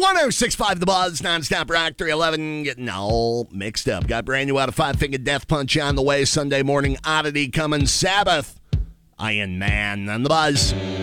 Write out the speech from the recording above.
1065 The Buzz, nonstop rock 311, getting all mixed up. Got brand new out of Five Finger Death Punch on the way. Sunday morning oddity coming. Sabbath, Iron Man on The Buzz.